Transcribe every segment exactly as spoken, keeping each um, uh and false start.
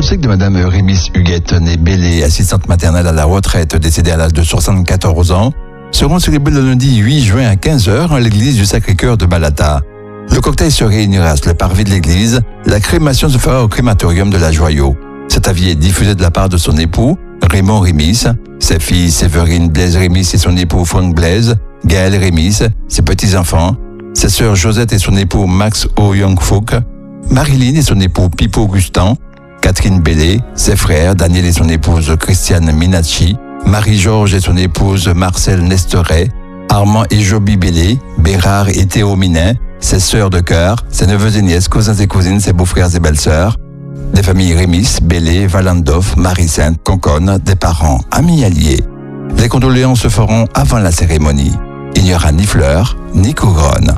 obsèques de Madame Rémis Huguette, née Bellé, assistante maternelle à la retraite, décédée à l'âge de soixante-quatorze ans, seront célébrées le lundi huit juin à quinze heures à l'église du Sacré-Cœur de Balata. Le cocktail se réunira sur le parvis de l'église. La crémation se fera au crématorium de la Joyau. Cet avis est diffusé de la part de son époux, Raymond Rémis, ses filles Séverine Blaise Rémis et son époux Franck Blaise, Gaël Rémis, ses petits-enfants, ses sœurs Josette et son époux Max O. Young-Fouk, Marilyn et son époux Pipo Augustin, Catherine Bellé, ses frères Daniel et son épouse Christiane Minacci, Marie-Georges et son épouse Marcel Nesteret, Armand et Joby Bellé, Bérard et Théo Minet, ses sœurs de cœur, ses neveux et nièces, cousins et cousines, ses beaux-frères et belles-sœurs, des familles Rémis, Bellé, Valandoff, Marie-Sainte, Conconne, des parents, amis alliés. Les condoléances se feront avant la cérémonie. Il n'y aura ni fleurs, ni couronne.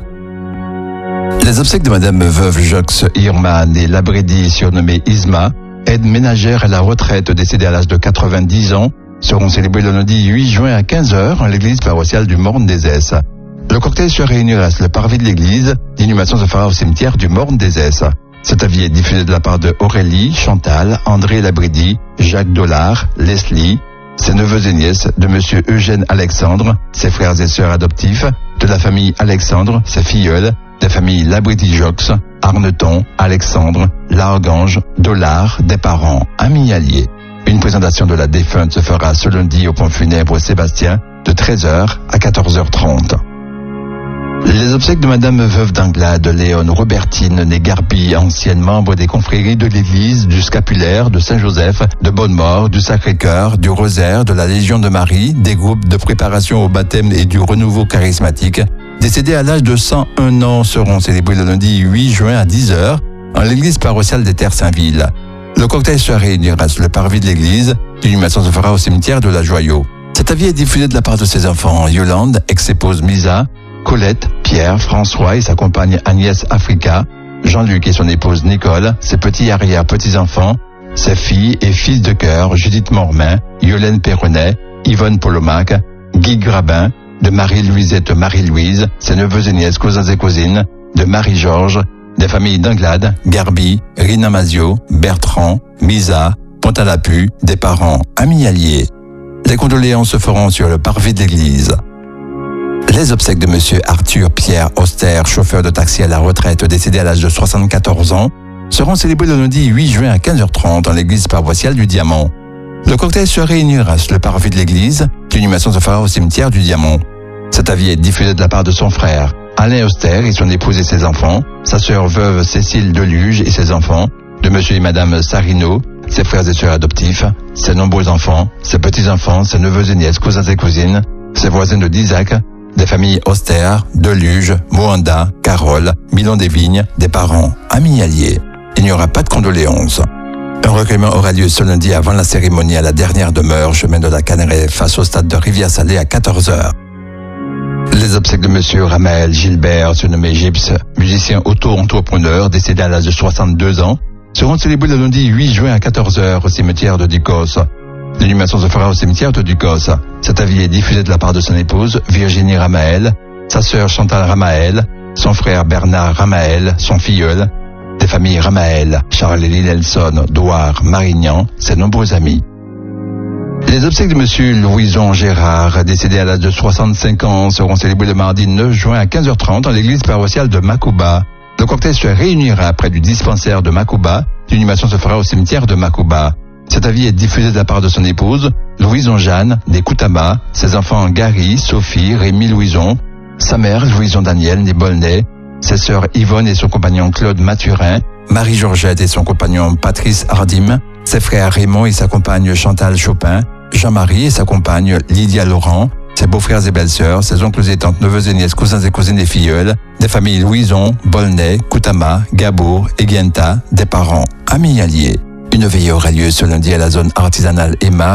Les obsèques de Madame Veuve Jox Irma, née Labredi, surnommée Isma, aide ménagère à la retraite, décédée à l'âge de quatre-vingt-dix ans, seront célébrées le lundi huit juin à quinze heures à l'église paroissiale du Morne-des-Esses. Le cocktail se réunira sur le parvis de l'église. L'inhumation se fera au cimetière du Morne-des-Esses. Cet avis est diffusé de la part de Aurélie, Chantal, André Labredi, Jacques Dollard, Leslie, ses neveux et nièces, de Monsieur Eugène Alexandre, ses frères et sœurs adoptifs, de la famille Alexandre, ses filleuls, des familles Labredi-Jox, Arneton, Alexandre, Largange, Dollard, des parents, amis alliés. Une présentation de la défunte se fera ce lundi au pont funèbre Sébastien de treize heures à quatorze heures trente. Les obsèques de Madame Veuve d'Anglade, Léone Robertine, née Garbi, ancienne membre des confréries de l'église, du Scapulaire, de Saint-Joseph, de Bonnemort, du Sacré-Cœur, du Rosaire, de la Légion de Marie, des groupes de préparation au baptême et du renouveau charismatique, décédés à l'âge de cent un ans, seront célébrés le lundi huit juin à dix heures en l'église paroissiale des Terres Saint-Ville. Le cocktail se réunira sur le parvis de l'église. L'inhumation se fera au cimetière de la Joyau. Cet avis est diffusé de la part de ses enfants Yolande, ex-épouse Misa, Colette, Pierre, François et sa compagne Agnès Africa, Jean-Luc et son épouse Nicole, ses petits arrière-petits-enfants, ses filles et fils de cœur Judith Mormain, Yolène Perronnet, Yvonne Polomac, Guy Grabin, de Marie-Louisette Marie-Louise, ses neveux et nièces, cousins et cousines, de Marie-Georges, des familles d'Anglade, Garbi, Rina Mazio, Bertrand, Misa, Pont-à-la-Pu, des parents, amis alliés. Les condoléances se feront sur le parvis de l'église. Les obsèques de Monsieur Arthur Pierre Auster, chauffeur de taxi à la retraite, décédé à l'âge de soixante-quatorze ans, seront célébrées le lundi huit juin à quinze heures trente dans l'église paroissiale du Diamant. Le cocktail se réunira sur le parvis de l'église. L'inhumation se fera au cimetière du Diamant. Cet avis est diffusé de la part de son frère Alain Auster et son épouse et ses enfants, sa sœur veuve Cécile Deluge et ses enfants, de Monsieur et Madame Sarino, ses frères et sœurs adoptifs, ses nombreux enfants, ses petits-enfants, ses neveux et nièces, cousins et cousines, ses voisins de Dizac, des familles Auster, Deluge, Moanda, Carole, Milan des Vignes, des parents, amis alliés. Il n'y aura pas de condoléances. Un recueillement aura lieu ce lundi avant la cérémonie à la dernière demeure, chemin de la Canneraie, face au stade de Rivière-Salée à quatorze heures. Les obsèques de Monsieur Ramael Gilbert, surnommé Gips, musicien auto-entrepreneur, décédé à l'âge de soixante-deux ans, seront célébrés le lundi huit juin à quatorze heures au cimetière de Ducos. L'inhumation se fera au cimetière de Ducos. Cet avis est diffusé de la part de son épouse, Virginie Ramael, sa sœur Chantal Ramael, son frère Bernard Ramael, son filleul, des familles Ramael, Charles-Élie Nelson, Douard, Marignan, ses nombreux amis. Les obsèques de Monsieur Louison Gérard, décédé à l'âge de soixante-cinq ans, seront célébrées le mardi neuf juin à quinze heures trente dans l'église paroissiale de Macouba. Le cocktail se réunira près du dispensaire de Macouba. L'inhumation se fera au cimetière de Macouba. Cet avis est diffusé de la part de son épouse, Louison Jeanne, des Koutama, ses enfants Gary, Sophie, Rémi Louison, sa mère Louison Daniel, des Bolnay, ses sœurs Yvonne et son compagnon Claude Mathurin, Marie-Georgette et son compagnon Patrice Hardim, ses frères Raymond et sa compagne Chantal Chopin, Jean-Marie et sa compagne Lydia Laurent, ses beaux-frères et belles-sœurs, ses oncles et tantes, neveux et nièces, cousins et cousines et filleuls, des familles Louison, Bolnay, Koutama, Gabour et Guenta, des parents, amis alliés. Une veillée aura lieu ce lundi à la zone artisanale Emma,